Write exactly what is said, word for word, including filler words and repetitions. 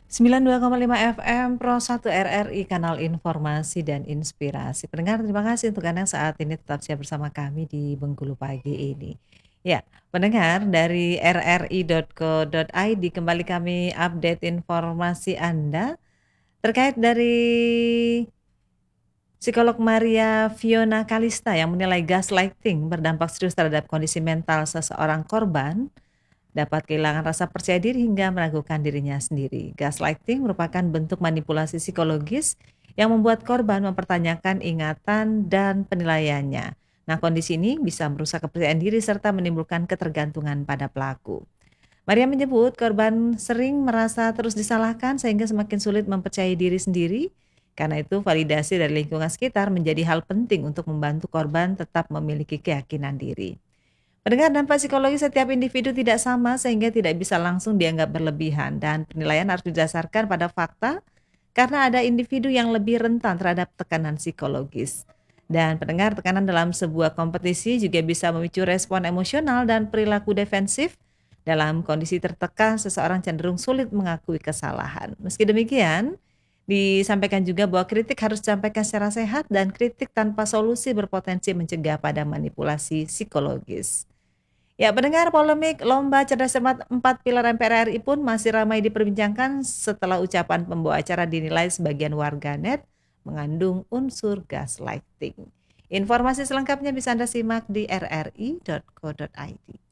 sembilan puluh dua koma lima F M Pro satu R R I, kanal informasi dan inspirasi. Pendengar, terima kasih untuk Anda yang saat ini tetap siap bersama kami di Bengkulu Pagi ini. Ya, pendengar dari r r i titik co titik i d kembali kami update informasi Anda terkait dari psikolog Maria Fiona Kalista yang menilai gaslighting berdampak serius terhadap kondisi mental seseorang korban, dapat kehilangan rasa percaya diri hingga meragukan dirinya sendiri. Gaslighting merupakan bentuk manipulasi psikologis yang membuat korban mempertanyakan ingatan dan penilaiannya. Nah, kondisi ini bisa merusak kepercayaan diri serta menimbulkan ketergantungan pada pelaku. Maria menyebut korban sering merasa terus disalahkan sehingga semakin sulit mempercayai diri sendiri. Karena itu, validasi dari lingkungan sekitar menjadi hal penting untuk membantu korban tetap memiliki keyakinan diri. Pendengar, dampak psikologi setiap individu tidak sama sehingga tidak bisa langsung dianggap berlebihan dan penilaian harus didasarkan pada fakta karena ada individu yang lebih rentan terhadap tekanan psikologis. Dan pendengar, tekanan dalam sebuah kompetisi juga bisa memicu respon emosional dan perilaku defensif. Dalam kondisi tertekan, seseorang cenderung sulit mengakui kesalahan. Meski demikian, disampaikan juga bahwa kritik harus disampaikan secara sehat dan kritik tanpa solusi berpotensi mencegah pada manipulasi psikologis. Ya, pendengar, polemik lomba cerdas cermat empat pilar M P R R I pun masih ramai diperbincangkan setelah ucapan pembawa acara dinilai sebagian warganet mengandung unsur gaslighting. Informasi selengkapnya bisa Anda simak di r r i titik co titik i d.